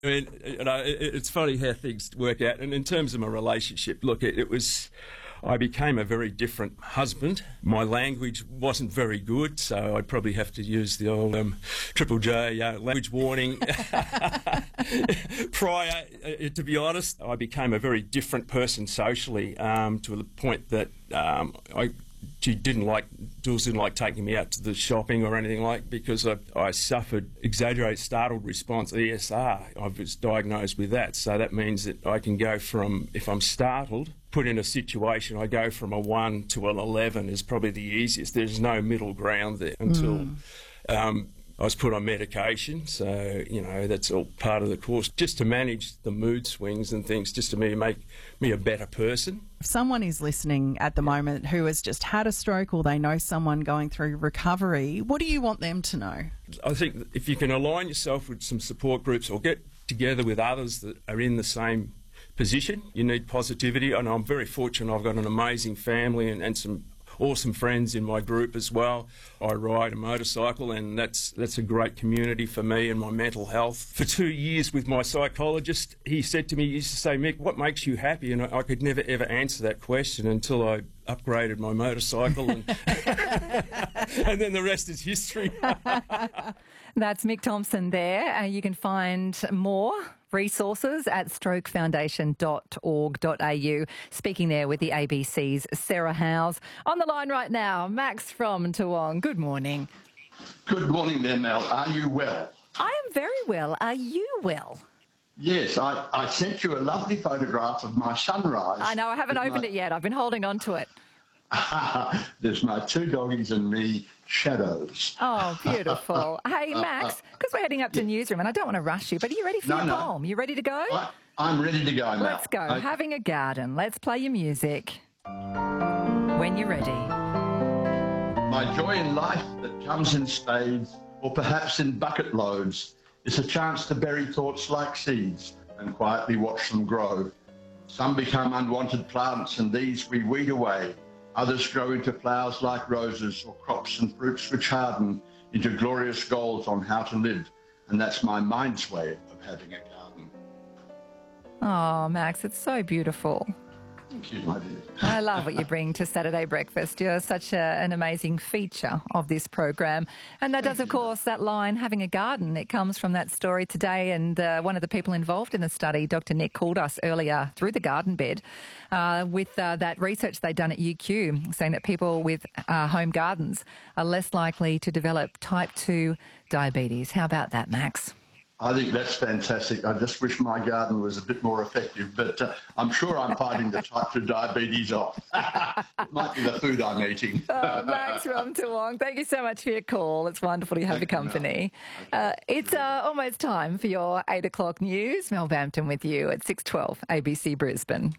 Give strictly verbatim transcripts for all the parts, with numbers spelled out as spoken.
I mean, you know, it, it's funny how things work out. And in terms of my relationship, look, it, it was... I became a very different husband. My language wasn't very good, so I'd probably have to use the old um, Triple J uh, language warning. Prior, uh, to be honest, I became a very different person socially, um, to the point that um, I she didn't like, Jules didn't like taking me out to the shopping or anything like, because I, I suffered exaggerated startled response, E S R. I was diagnosed with that, so that means that I can go from, if I'm startled, put in a situation, I go from a one to an eleven is probably the easiest. There's no middle ground there until mm. um, I was put on medication. So, you know, that's all part of the course, just to manage the mood swings and things, just to me make me a better person. If someone is listening at the moment who has just had a stroke or they know someone going through recovery, what do you want them to know? I think if you can align yourself with some support groups or get together with others that are in the same position, you need positivity. And I'm very fortunate I've got an amazing family and, and some awesome friends in my group as well. I ride a motorcycle, and that's that's a great community for me and my mental health. For two years with my psychologist, he said to me, he used to say, Mick, what makes you happy? And I, I could never ever answer that question until I upgraded my motorcycle, and, and then the rest is history. That's Mick Thompson there. Uh, you can find more resources at stroke foundation dot org dot a u. Speaking there with the A B C's Sarah Howes. On the line right now, Max from Toowong. Good morning. Good morning there, Mel. Are you well? I am very well. Are you well? Yes, I, I sent you a lovely photograph of my sunrise. I know, I haven't opened my... it yet. I've been holding on to it. There's my two doggies and me, shadows. Oh, beautiful. Hey, Max, because we're heading up to yeah. newsroom, and I don't want to rush you, but are you ready for no, your no. poem? You ready to go? I, I'm ready to go now. Let's go. I... Having a garden. Let's play your music. When you're ready. My joy in life that comes in spades, or perhaps in bucket loads, is a chance to bury thoughts like seeds and quietly watch them grow. Some become unwanted plants, and these we weed away. Others grow into flowers like roses, or crops and fruits which harden into glorious goals on how to live. And that's my mind's way of having a garden. Oh, Max, it's so beautiful. Thank you, my dear. I love what you bring to Saturday Breakfast. You're such a, an amazing feature of this program. And that Thank does, of you. course, that line, having a garden. It comes from that story today. And uh, one of the people involved in the study, Doctor Nick, called us earlier through the garden bed uh, with uh, that research they'd done at U Q, saying that people with uh, home gardens are less likely to develop type two diabetes. How about that, Max? I think that's fantastic. I just wish my garden was a bit more effective, but uh, I'm sure I'm fighting the type two diabetes off. It might be the food I'm eating. Oh, Max from Toowong, thank you so much for your call. It's wonderful to have your company. Uh, it's uh, almost time for your eight o'clock news. Mel Bampton with you at six twelve A B C Brisbane.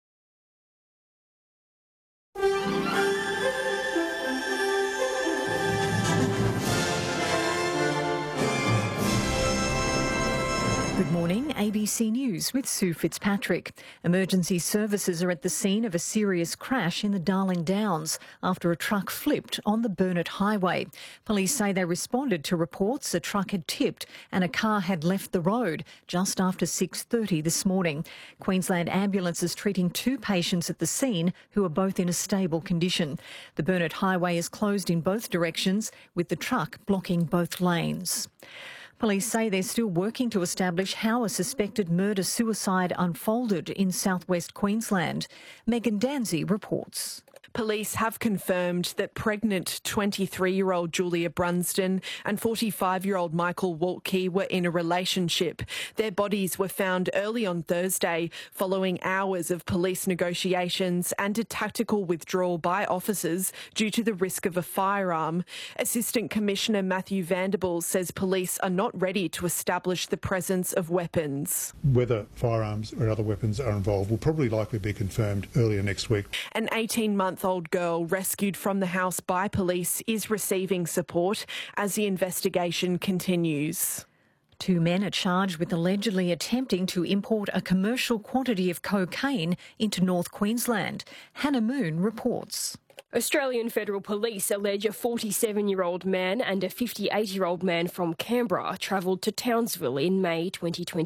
Good morning, A B C News with Sue Fitzpatrick. Emergency services are at the scene of a serious crash in the Darling Downs after a truck flipped on the Burnett Highway. Police say they responded to reports a truck had tipped and a car had left the road just after six thirty this morning. Queensland Ambulance is treating two patients at the scene who are both in a stable condition. The Burnett Highway is closed in both directions, with the truck blocking both lanes. Police say they're still working to establish how a suspected murder-suicide unfolded in southwest Queensland. Megan Danzy reports. Police have confirmed that pregnant twenty-three-year-old Julia Brunsden and forty-five-year-old Michael Waltke were in a relationship. Their bodies were found early on Thursday following hours of police negotiations and a tactical withdrawal by officers due to the risk of a firearm. Assistant Commissioner Matthew Vanderbilt says police are not ready to establish the presence of weapons. Whether firearms or other weapons are involved will probably likely be confirmed earlier next week. An eighteen-month-old girl rescued from the house by police is receiving support as the investigation continues. Two men are charged with allegedly attempting to import a commercial quantity of cocaine into North Queensland. Hannah Moon reports. Australian Federal Police allege a forty-seven-year-old man and a fifty-eight-year-old man from Canberra travelled to Townsville in May twenty twenty.